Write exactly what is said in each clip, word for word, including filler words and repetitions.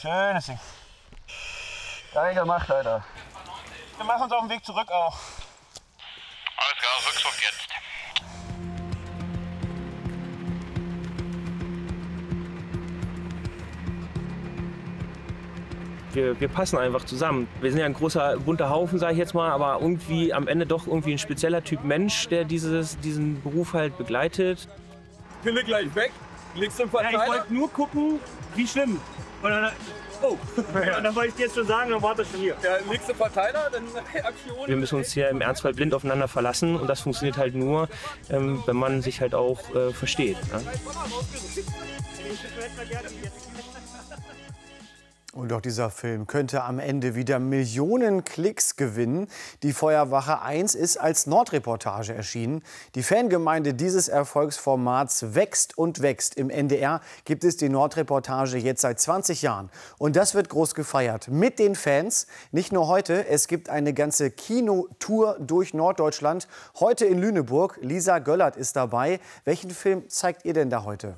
Schönes Ding. Geil gemacht, Alter. Wir machen uns auf den Weg zurück auch. Alles klar, Rückzug jetzt. Wir, wir passen einfach zusammen. Wir sind ja ein großer, bunter Haufen, sage ich jetzt mal, aber irgendwie am Ende doch irgendwie ein spezieller Typ Mensch, der dieses, diesen Beruf halt begleitet. Pille gleich weg, legst du im Verteiler. Ja, ich wollte nur gucken, wie schlimm. Und dann, oh, ja. Und dann wollte ich dir jetzt schon sagen, dann warte ich schon hier. Ja, legst du im Verteiler, dann Aktion. Wir müssen uns hier im Ernstfall blind aufeinander verlassen und das funktioniert halt nur, ähm, wenn man sich halt auch äh, versteht. Ne? Und auch dieser Film könnte am Ende wieder Millionen Klicks gewinnen. Die Feuerwache eins ist als Nordreportage erschienen. Die Fangemeinde dieses Erfolgsformats wächst und wächst. Im N D R gibt es die Nordreportage jetzt seit zwanzig Jahren. Und das wird groß gefeiert. Mit den Fans. Nicht nur heute, es gibt eine ganze Kinotour durch Norddeutschland. Heute in Lüneburg. Lisa Göllert ist dabei. Welchen Film zeigt ihr denn da heute?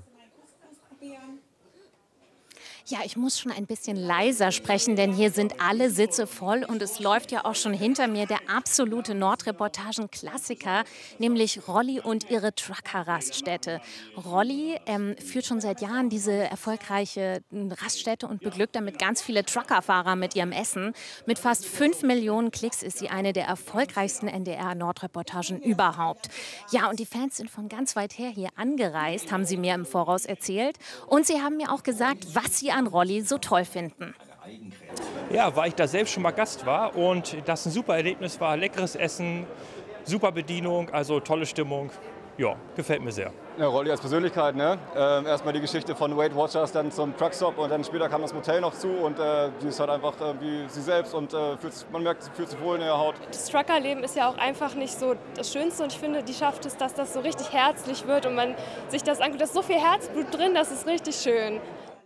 Ja, ich muss schon ein bisschen leiser sprechen, denn hier sind alle Sitze voll und es läuft ja auch schon hinter mir der absolute Nordreportagen-Klassiker, nämlich Rolli und ihre Trucker-Raststätte. Rolli ähm, führt schon seit Jahren diese erfolgreiche Raststätte und beglückt damit ganz viele Truckerfahrer mit ihrem Essen. Mit fast fünf Millionen Klicks ist sie eine der erfolgreichsten N D R-Nordreportagen überhaupt. Ja, und die Fans sind von ganz weit her hier angereist, haben sie mir im Voraus erzählt. Und sie haben mir auch gesagt, was sie an Rolli so toll finden. Ja, weil ich da selbst schon mal Gast war und das ein super Erlebnis war. Leckeres Essen, super Bedienung, also tolle Stimmung. Ja, gefällt mir sehr. Ja, Rolli als Persönlichkeit, ne? Ähm, erstmal die Geschichte von Weight Watchers, dann zum Truckstop und dann später kam das Motel noch zu und äh, die ist halt einfach äh, wie sie selbst und äh, fühlt, man merkt, sie fühlt sich wohl in ihrer Haut. Das Truckerleben ist ja auch einfach nicht so das Schönste und ich finde, die schafft es, dass das so richtig herzlich wird und man sich das anguckt. Da ist so viel Herzblut drin, das ist richtig schön.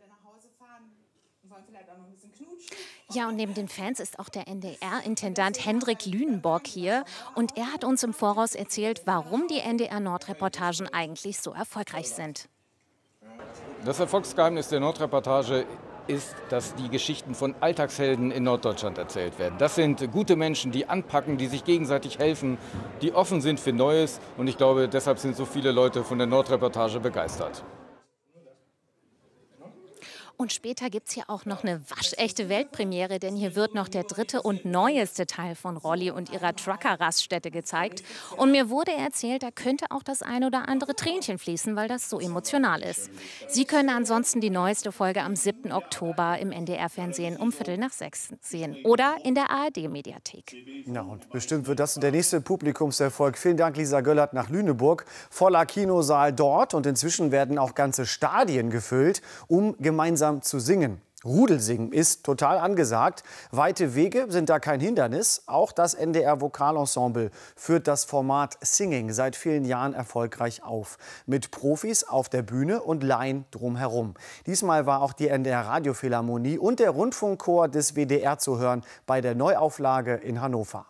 Ja, und neben den Fans ist auch der N D R-Intendant Hendrik Lünenborg hier. Und er hat uns im Voraus erzählt, warum die N D R-Nordreportagen eigentlich so erfolgreich sind. Das Erfolgsgeheimnis der Nordreportage ist, dass die Geschichten von Alltagshelden in Norddeutschland erzählt werden. Das sind gute Menschen, die anpacken, die sich gegenseitig helfen, die offen sind für Neues. Und ich glaube, deshalb sind so viele Leute von der Nordreportage begeistert. Und später gibt es hier auch noch eine waschechte Weltpremiere, denn hier wird noch der dritte und neueste Teil von Rolli und ihrer Trucker-Raststätte gezeigt. Und mir wurde erzählt, da könnte auch das ein oder andere Tränchen fließen, weil das so emotional ist. Sie können ansonsten die neueste Folge am siebten Oktober im N D R-Fernsehen um Viertel nach sechs sehen oder in der A R D-Mediathek. Ja, und bestimmt wird das der nächste Publikumserfolg. Vielen Dank, Lisa Göllert, nach Lüneburg. Voller Kinosaal dort und inzwischen werden auch ganze Stadien gefüllt, um gemeinsam zu singen. Rudelsingen ist total angesagt. Weite Wege sind da kein Hindernis. Auch das N D R-Vokalensemble führt das Format Singing seit vielen Jahren erfolgreich auf. Mit Profis auf der Bühne und Laien drumherum. Diesmal war auch die N D R-Radiophilharmonie und der Rundfunkchor des W D R zu hören bei der Neuauflage in Hannover.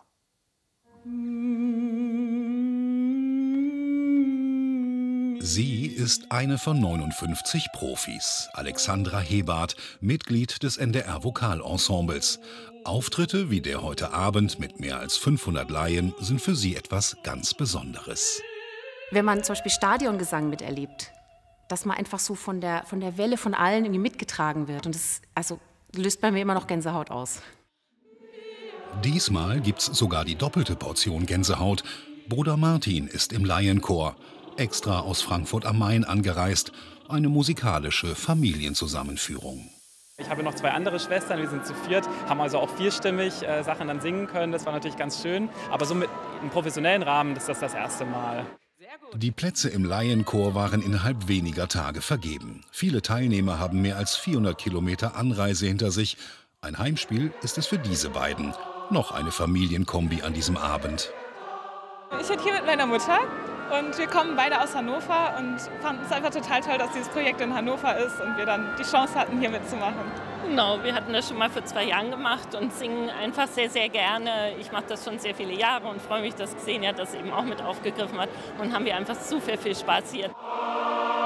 Sie ist eine von neunundfünfzig Profis. Alexandra Hebart, Mitglied des N D R-Vokalensembles. Auftritte wie der heute Abend mit mehr als fünfhundert Laien sind für sie etwas ganz Besonderes. Wenn man zum Beispiel Stadiongesang miterlebt, dass man einfach so von der, von der Welle von allen irgendwie mitgetragen wird. Und das also, löst bei mir immer noch Gänsehaut aus. Diesmal gibt's sogar die doppelte Portion Gänsehaut. Bruder Martin ist im Laienchor. Extra aus Frankfurt am Main angereist. Eine musikalische Familienzusammenführung. Ich habe noch zwei andere Schwestern, wir sind zu viert, haben also auch vierstimmig äh, Sachen dann singen können. Das war natürlich ganz schön. Aber so mit im professionellen Rahmen ist das das erste Mal. Die Plätze im Laienchor waren innerhalb weniger Tage vergeben. Viele Teilnehmer haben mehr als vierhundert Kilometer Anreise hinter sich. Ein Heimspiel ist es für diese beiden. Noch eine Familienkombi an diesem Abend. Ich bin hier mit meiner Mutter. Und wir kommen beide aus Hannover und fanden es einfach total toll, dass dieses Projekt in Hannover ist und wir dann die Chance hatten, hier mitzumachen. Genau, wir hatten das schon mal vor zwei Jahren gemacht und singen einfach sehr, sehr gerne. Ich mache das schon sehr viele Jahre und freue mich, dass Xenia das eben auch mit aufgegriffen hat und haben wir einfach super viel Spaß hier.